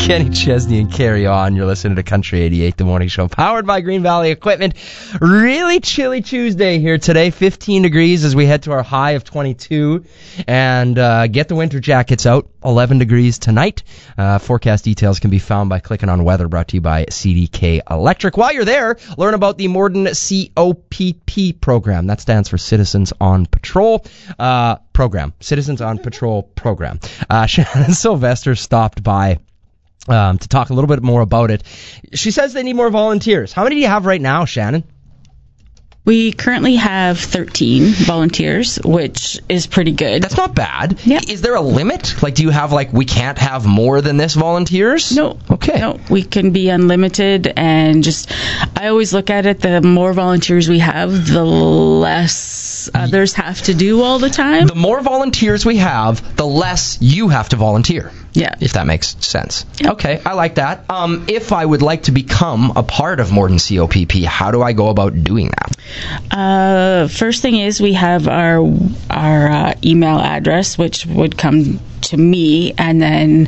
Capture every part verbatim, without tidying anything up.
Kenny Chesney and Carry On. You're listening to Country eighty-eight, the morning show, powered by Green Valley Equipment. Really chilly Tuesday here today, fifteen degrees as we head to our high of twenty-two. And uh, get the winter jackets out, eleven degrees tonight. Uh, forecast details can be found by clicking on weather, brought to you by C D K Electric. While you're there, learn about the Morden C O P P program. That stands for Citizens on Patrol. Uh, program. Citizens on Patrol program. Uh, Shannon Sylvester stopped by um, to talk a little bit more about it. She says they need more volunteers. How many do you have right now, Shannon? We currently have thirteen volunteers, which is pretty good. That's not bad. Yeah. Is there a limit? Like, do you have, like, we can't have more than this volunteers? No. Okay. No, we can be unlimited, and just, I always look at it, the more volunteers we have, the less others have to do all the time. The more volunteers we have, the less you have to volunteer. Yeah. If that makes sense. Yeah. Okay, I like that. Um, if I would like to become a part of Morden C O P P, how do I go about doing that? Uh, first thing is we have our our uh, email address, which would come to me, and then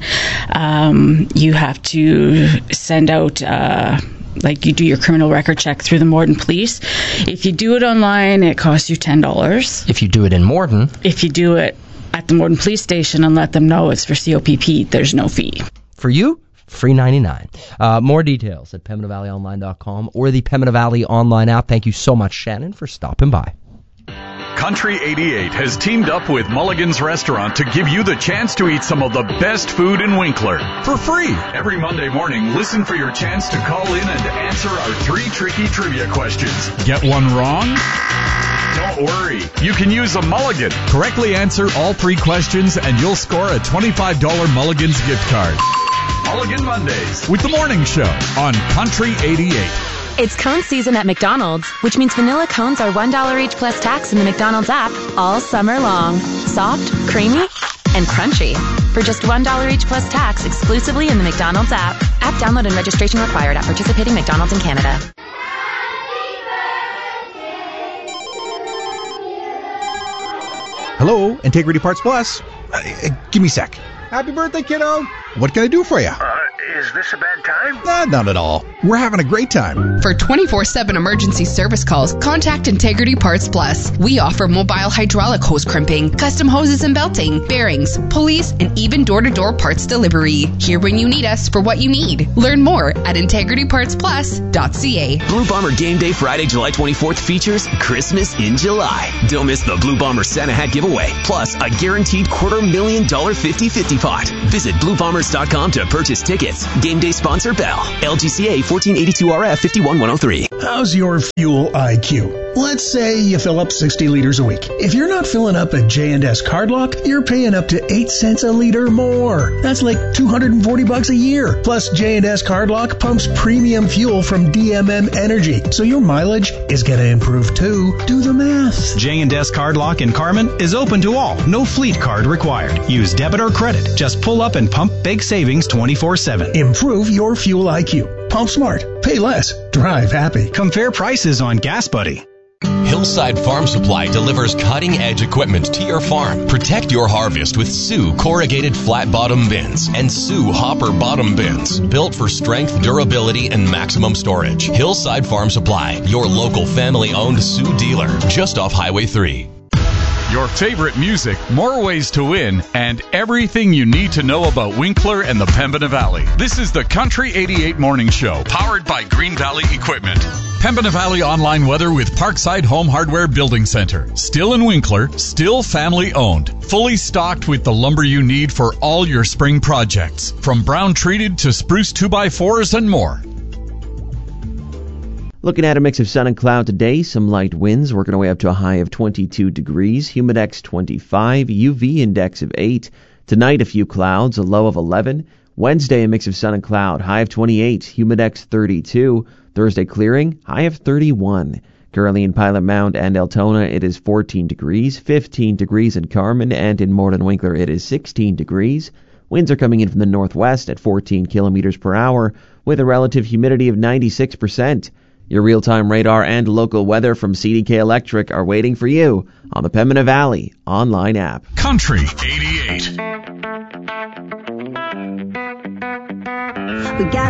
um, you have to send out uh, like you do your criminal record check through the Morden Police. If you do it online, it costs you ten dollars. If you do it in Morden. If you do it at the Morden Police Station and let them know it's for C O P P, there's no fee. For you, free ninety-nine. Uh, more details at Pembina Valley Online dot com or the Pembina Valley Online app. Thank you so much, Shannon, for stopping by. Country eighty-eight has teamed up with Mulligan's Restaurant to give you the chance to eat some of the best food in Winkler for free. Every Monday morning, listen for your chance to call in and answer our three tricky trivia questions. Get one wrong? Don't worry. You can use a Mulligan. Correctly answer all three questions and you'll score a twenty-five dollars Mulligan's gift card. Mulligan Mondays with the morning show on Country eighty-eight. It's cone season at McDonald's, which means vanilla cones are one dollar each plus tax in the McDonald's app all summer long. Soft, creamy, and crunchy. For just one dollar each plus tax exclusively in the McDonald's app. App download and registration required at participating McDonald's in Canada. Hello, Integrity Parts Plus. Uh, uh, give me a sec. Happy birthday, kiddo. What can I do for you? Uh, is this a bad time? Nah, not at all. We're having a great time. For twenty-four seven emergency service calls, contact Integrity Parts Plus. We offer mobile hydraulic hose crimping, custom hoses and belting, bearings, pulleys, and even door-to-door parts delivery. Here when you need us for what you need. Learn more at integrity parts plus dot c a. Blue Bomber Game Day Friday, July twenty-fourth features Christmas in July. Don't miss the Blue Bomber Santa Hat giveaway, plus a guaranteed quarter million dollar fifty-fifty pot. Visit blue bombers dot com to purchase tickets. Game day sponsor Bell. L G C A fourteen eighty-two R F fifty-one one oh three. How's your fuel I Q? Let's say you fill up sixty liters a week. If you're not filling up at J and S Cardlock, you're paying up to eight cents a liter more. That's like two hundred forty bucks a year. Plus, J and S Cardlock pumps premium fuel from D M M Energy, so your mileage is going to improve too. Do the math. J and S Cardlock in Carmen is open to all. No fleet card required. Use debit or credit. Just pull up and pump big savings twenty-four seven. Improve your fuel I Q. Pump smart. Pay less. Drive happy. Compare prices on Gas Buddy. Hillside Farm Supply delivers cutting-edge equipment to your farm. Protect your harvest with Sioux corrugated flat-bottom bins and Sioux hopper bottom bins, built for strength, durability, and maximum storage. Hillside Farm Supply, your local family-owned Sioux dealer, just off Highway three. Your favorite music, more ways to win, and everything you need to know about Winkler and the Pembina Valley. This is the Country eighty-eight Morning Show, powered by Green Valley Equipment. Pembina Valley online weather with Parkside Home Hardware Building Center. Still in Winkler, still family owned. Fully stocked with the lumber you need for all your spring projects. From brown treated to spruce two by fours and more. Looking at a mix of sun and cloud today, some light winds working our way up to a high of twenty-two degrees, humidex twenty-five, U V index of eight. Tonight, a few clouds, a low of eleven. Wednesday, a mix of sun and cloud, high of twenty-eight, humidex thirty-two. Thursday, clearing, high of thirty-one. Currently in Pilot Mound and Altona, it is fourteen degrees, fifteen degrees in Carmen, and in Morden Winkler, it is sixteen degrees. Winds are coming in from the northwest at fourteen kilometers per hour, with a relative humidity of ninety-six percent. Your real-time radar and local weather from C D K Electric are waiting for you on the Pembina Valley online app. Country eighty-eight. We got